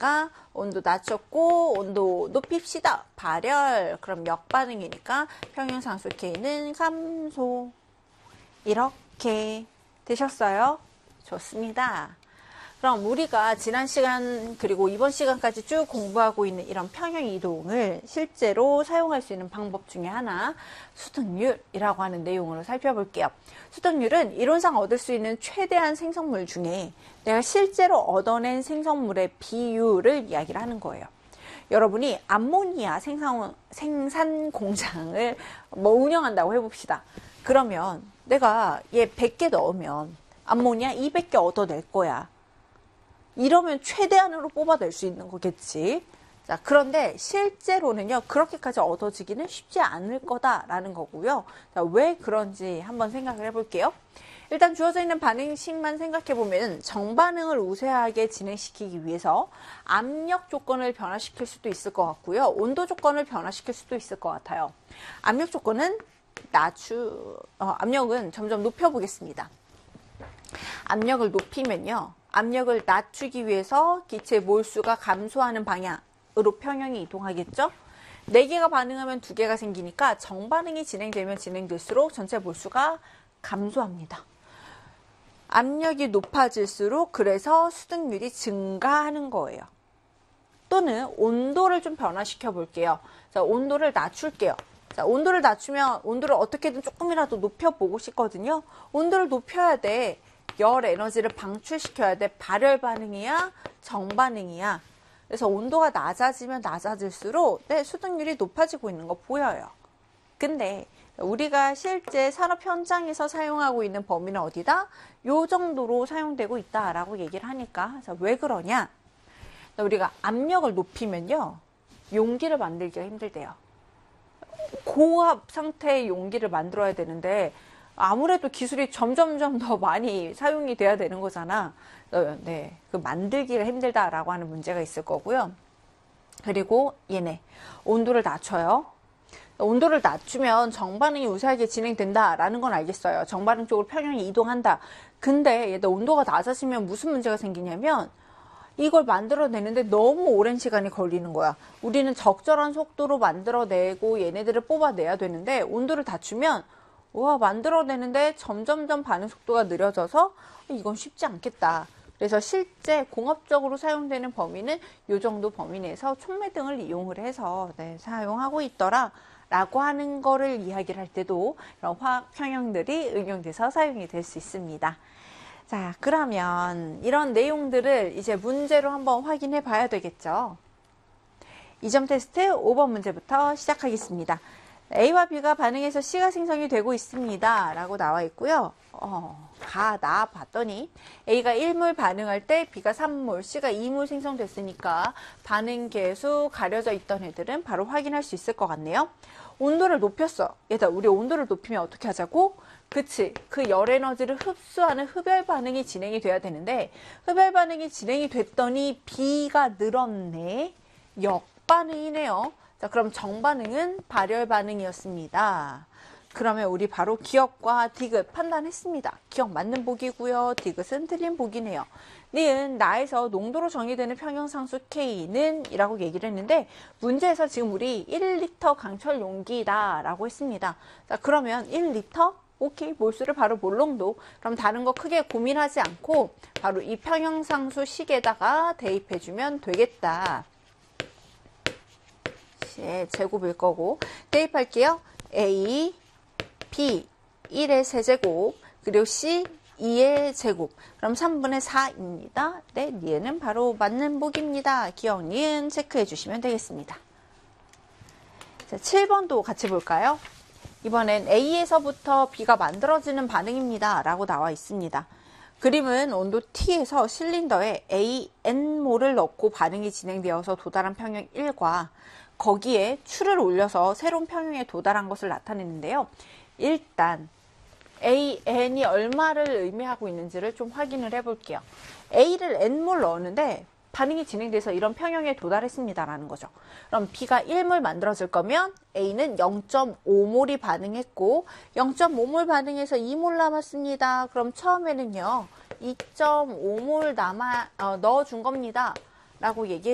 있으니까 온도 낮췄고 온도 높입시다. 발열. 그럼 역반응이니까 평형상수 K는 감소. 이렇게 되셨어요? 좋습니다. 그럼 우리가 지난 시간 그리고 이번 시간까지 쭉 공부하고 있는 이런 평형 이동을 실제로 사용할 수 있는 방법 중에 하나 수득률이라고 하는 내용으로 살펴볼게요. 수득률은 이론상 얻을 수 있는 최대한 생성물 중에 내가 실제로 얻어낸 생성물의 비율을 이야기를 하는 거예요. 여러분이 암모니아 생산 공장을 운영한다고 해봅시다. 그러면 내가 얘 100개 넣으면 암모니아 200개 얻어낼 거야. 이러면 최대한으로 뽑아낼 수 있는 거겠지. 자, 그런데 실제로는요, 그렇게까지 얻어지기는 쉽지 않을 거다라는 거고요. 자, 왜 그런지 한번 생각을 해볼게요. 일단 주어져 있는 반응식만 생각해보면 정반응을 우세하게 진행시키기 위해서 압력 조건을 변화시킬 수도 있을 것 같고요. 온도 조건을 변화시킬 수도 있을 것 같아요. 압력 조건은 압력은 점점 높여보겠습니다. 압력을 높이면요. 압력을 낮추기 위해서 기체의 몰수가 감소하는 방향으로 평형이 이동하겠죠? 4개가 반응하면 2개가 생기니까 정반응이 진행되면 진행될수록 전체 몰수가 감소합니다. 압력이 높아질수록 그래서 수득률이 증가하는 거예요. 또는 온도를 좀 변화시켜 볼게요. 자, 온도를 낮출게요. 자, 온도를 낮추면 온도를 어떻게든 조금이라도 높여보고 싶거든요. 온도를 높여야 돼. 열 에너지를 방출시켜야 돼. 발열 반응이야? 정반응이야? 그래서 온도가 낮아지면 낮아질수록 수득률이 높아지고 있는 거 보여요. 근데 우리가 실제 산업 현장에서 사용하고 있는 범위는 어디다? 요 정도로 사용되고 있다라고 얘기를 하니까 왜 그러냐? 우리가 압력을 높이면요. 용기를 만들기가 힘들대요. 고압 상태의 용기를 만들어야 되는데 아무래도 기술이 점점점 더 많이 사용이 돼야 되는 거잖아. 네, 그 만들기가 힘들다라고 하는 문제가 있을 거고요. 그리고 얘네 온도를 낮춰요. 온도를 낮추면 정반응이 우세하게 진행된다라는 건 알겠어요. 정반응 쪽으로 평형이 이동한다. 근데 얘들 온도가 낮아지면 무슨 문제가 생기냐면 이걸 만들어내는데 너무 오랜 시간이 걸리는 거야. 우리는 적절한 속도로 만들어내고 얘네들을 뽑아내야 되는데 온도를 낮추면 만들어내는데 점점점 반응 속도가 느려져서 이건 쉽지 않겠다. 그래서 실제 공업적으로 사용되는 범위는 이 정도 범위 내에서 촉매등을 이용을 해서 사용하고 있더라 라고 하는 거를 이야기를 할 때도 이런 화학 평형들이 응용돼서 사용이 될 수 있습니다. 자, 그러면 이런 내용들을 이제 문제로 한번 확인해 봐야 되겠죠. 2점 테스트 5번 문제부터 시작하겠습니다. A와 B가 반응해서 C가 생성이 되고 있습니다. 라고 나와 있고요. 나 봤더니 A가 1몰 반응할 때 B가 3몰, C가 2몰 생성됐으니까 반응 계수 가려져 있던 애들은 바로 확인할 수 있을 것 같네요. 온도를 높였어. 얘들아, 우리 온도를 높이면 어떻게 하자고? 그치. 그 열 에너지를 흡수하는 흡열 반응이 진행이 돼야 되는데 흡열 반응이 진행이 됐더니 B가 늘었네. 역반응이네요. 자, 그럼 정반응은 발열 반응이었습니다. 그러면 우리 바로 기억과 디귿 판단했습니다. 기억 맞는 보기고요. 디귿은 틀린 보기네요. 니은 나에서 농도로 정의되는 평형상수 K는 이라고 얘기를 했는데 문제에서 지금 우리 1리터 강철 용기다 라고 했습니다. 자, 그러면 1리터? 오케이, 몰수를 바로 몰농도. 그럼 다른 거 크게 고민하지 않고 바로 이 평형상수 식에다가 대입해주면 되겠다. 제곱일 거고 대입할게요. A, B 1의 세제곱 그리고 C 2의 제곱 그럼 3분의 4입니다. 네, 니은은 바로 맞는 보기입니다. 기억 니은 체크해 주시면 되겠습니다. 자, 7번도 같이 볼까요? 이번엔 A에서부터 B가 만들어지는 반응입니다. 라고 나와 있습니다. 그림은 온도 T에서 실린더에 AN몰을 넣고 반응이 진행되어서 도달한 평형 1과 거기에 추를 올려서 새로운 평형에 도달한 것을 나타내는데요. 일단 AN이 얼마를 의미하고 있는지를 좀 확인을 해볼게요. A를 N몰 넣었는데 반응이 진행돼서 이런 평형에 도달했습니다 라는 거죠. 그럼 B가 1몰 만들어질 거면 A는 0.5몰이 반응했고 0.5몰 반응해서 2몰 남았습니다. 그럼 처음에는요 2.5몰 넣어준 겁니다 라고 얘기해